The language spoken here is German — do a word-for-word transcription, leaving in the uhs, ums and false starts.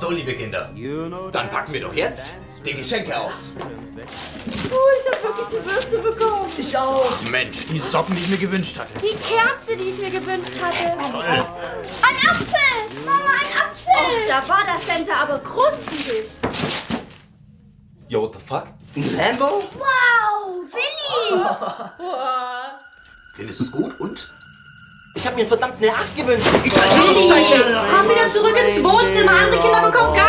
So, liebe Kinder, dann packen wir doch jetzt die Geschenke aus. Oh, ich habe wirklich die Bürste bekommen. Ich auch. Mensch, die Socken, die ich mir gewünscht hatte. Die Kerze, die ich mir gewünscht hatte. Toll. Ein Apfel! Mama, ein Apfel! Oh, da war das Center aber krustelig. Yo, what the fuck? Ein Lambo? Wow, Willi! Findest du es gut und? Ich habe mir verdammt eine acht gewünscht. Willi, komm wieder zurück ins Wohnzimmer. Andere Kinder bekommen gar